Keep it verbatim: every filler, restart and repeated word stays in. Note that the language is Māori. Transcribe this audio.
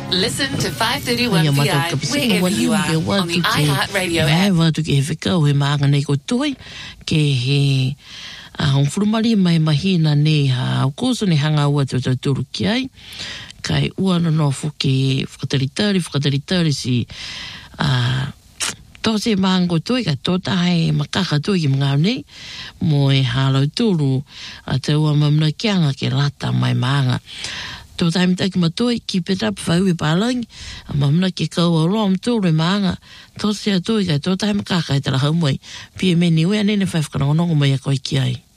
Listen to five thirty-one P I wherever you are on the iHeartRadio app. Wa tu ke fika o he maanga nei ko toi ke he a hon frumari mai mahina nei ha o koso ne hanga ua te turu ki ai kai ua no no fuke whakataritari whakataritari si a tō se maango toi ka tō tahe makaka toi ki mga nei mo e halau tūru a te ua mamna kianga ke lata mai maanga. Tō taimi taki matoi, keep it up, whau e pālangi, a mamna ke kau au loa mtōru e maanga, tō sea toi kai tō taimi makaka e tala haumai, pia meni ue anene whai whakanagonongo mai a koi ki ai.